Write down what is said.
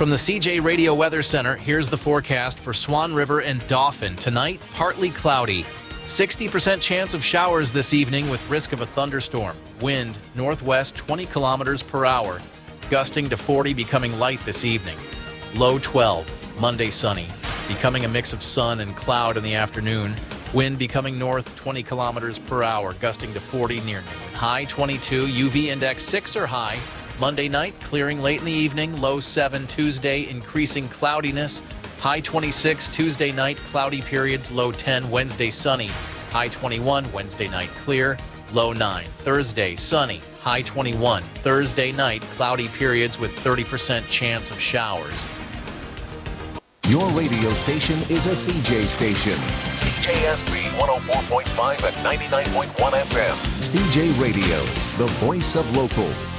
From the CJ Radio Weather Center, here's the forecast for Swan River and Dauphin. Tonight, partly cloudy. 60% chance of showers this evening with risk of a thunderstorm. Wind northwest 20 kilometers per hour, gusting to 40, becoming light this evening. Low 12. Monday sunny, becoming a mix of sun and cloud in the afternoon. Wind becoming north 20 kilometers per hour, gusting to 40 near noon. High 22, UV index 6 or high. Monday night, clearing late in the evening, low 7. Tuesday, increasing cloudiness. High 26, Tuesday night, cloudy periods, low 10. Wednesday, sunny. High 21, Wednesday night, clear, low 9. Thursday, sunny. High 21. Thursday night, cloudy periods with 30% chance of showers. Your radio station is a CJ station. KSB 104.5 and 99.1 FM. CJ Radio, the voice of local.